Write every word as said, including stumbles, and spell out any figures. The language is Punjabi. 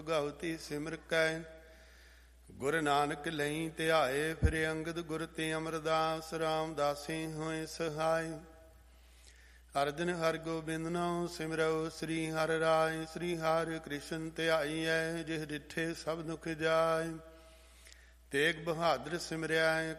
ਗਾਉਤੀ ਸਿਮਰ ਕੈ। ਗੁਰ ਨਾਨਕ ਲਈ ਧਿਆਏ ਫਿਰ ਅੰਗਦ ਗੁਰ ਤੇ ਅਮਰਦਾਸ। ਰਾਮਦਾਸੀ ਹੋਏ ਸਹਾਈ। ਅਰਜਨ ਹਰਿ ਗੋਬਿੰਦ ਨਾਉ ਸਿਮਰਉ ਸ੍ਰੀ ਹਰਿ ਰਾਇ। ਸ੍ਰੀ ਹਰਿ ਕ੍ਰਿਸ਼ਨ ਧਿਆਈਐ ਜਿਹ ਡਿਠੇ ਸਭ ਦੁਖ ਜਾਇ। ਤੇਗ ਬਹਾਦਰ ਸਿਮਰਿਆ